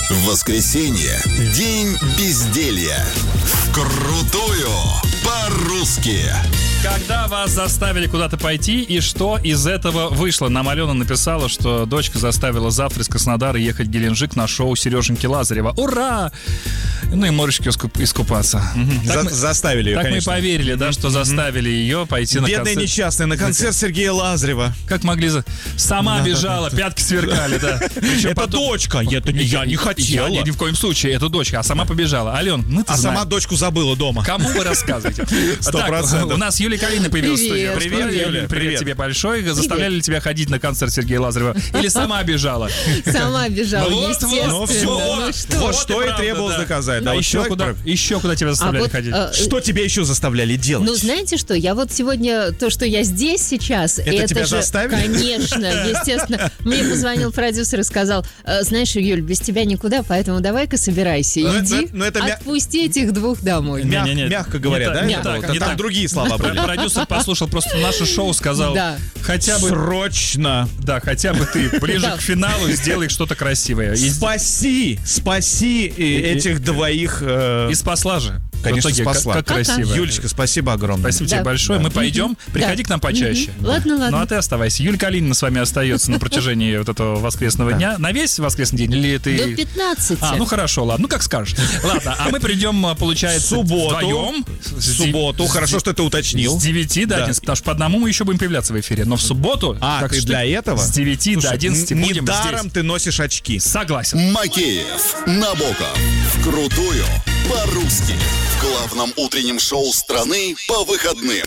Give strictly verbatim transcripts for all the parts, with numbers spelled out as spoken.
Воскресенье. День безделья. Вкрутую по-русски. Когда вас заставили куда-то пойти, и что из этого вышло? Нам Алена написала, что дочка заставила завтра из Краснодара ехать в Геленджик на шоу Сереженьки Лазарева. Ура! Ну и моречки искупаться. Угу. За- мы, заставили ее, Так конечно. мы поверили, да, что заставили ее пойти на концерт. Бедная несчастная, на концерт Сергея Лазарева. Как могли... За... Сама бежала, пятки сверкали, да. Это потом... дочка, это не я не хотела. Я, ни в коем случае, это дочка, а сама побежала. Ален, мы-то А знаем. сама дочку забыла дома. Кому вы рассказываете? Сто процентов. У нас Юлия Калинина появилась в студии. Привет, Привет, Юля, Юля. привет. Привет тебе большой. Заставляли ли тебя ходить на концерт Сергея Лазарева? Или сама бежала? Сама бежала, Ну вот, естественно. Ну все, Ну что? вот что и требовалось доказать. Да, А вот еще человек куда, прав. еще куда тебя заставляли А вот, ходить? э, Что тебе еще заставляли делать? Ну, знаете что, я вот сегодня, то, что я здесь сейчас, Это это, тебя же, заставили? конечно, естественно. Мне позвонил продюсер и сказал: «Э, знаешь, Юль, без тебя никуда, поэтому давай-ка собирайся, Ну, иди, это- ну, это мя- отпусти этих двух домой. Мяг- Не-не-не. мягко говоря, Не да? так, не это так, было? не Там так. другие слова Про- были. Продюсер послушал просто наше шоу, сказал, Да. хотя бы, Срочно. да, хотя бы ты ближе Да. к финалу сделай что-то красивое. И, Спаси, спаси э, этих двоих. э, и спасла же. Конечно, В итоге, спасла. Как, как красиво. Юлечка, спасибо огромное. Спасибо тебе Да. большое. Мы пойдем. Приходи Да. к нам почаще. Мгм. Ладно, ладно. Ну а ты оставайся. Юлия Калинина с вами остается на протяжении вот этого воскресного дня. На весь воскресный день или ты... До пятнадцати. А, ну хорошо, ладно. Ну как скажешь. Ладно, а мы придем, получается, В субботу. вдвоем. В субботу. Хорошо, что ты уточнил. С девяти до Да. одиннадцати, потому что по одному мы еще будем появляться в эфире. Но в субботу... А, как ты что- для этого? С девяти до Слушай, одиннадцати н- будем недаром здесь. ты носишь очки. Согласен. Макеев, Набоков. Вкрутую по-русски. В главном утреннем шоу страны по выходным.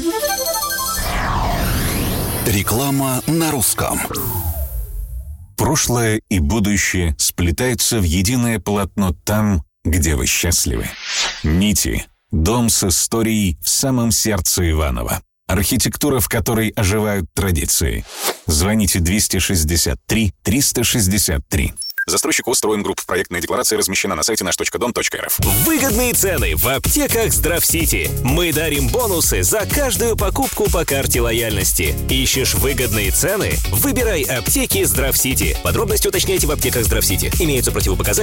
Реклама на русском. Прошлое и будущее сплетаются в единое полотно там, где вы счастливы. Нити. Дом с историей в самом сердце Иваново. Архитектура, в которой оживают традиции. Звоните двести шестьдесят три триста шестьдесят три. Застройщику устроен групп. Проектная декларация размещена на сайте наш точка дом точка эр эф. Выгодные цены в аптеках Здравсити. Мы дарим бонусы за каждую покупку по карте лояльности. Ищешь выгодные цены? Выбирай аптеки Здравсити. Подробности уточняйте в аптеках Здравсити. Имеются противопоказания